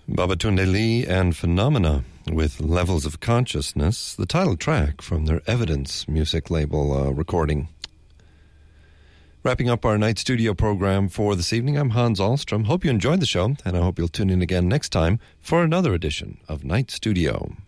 Babatunde Lee and Phenomena with Levels of Consciousness, the title track from their Evidence music label recording. Wrapping up our night studio program for this evening, I'm Hans Ahlstrom. Hope you enjoyed the show, and I hope you'll tune in again next time for another edition of Night Studio.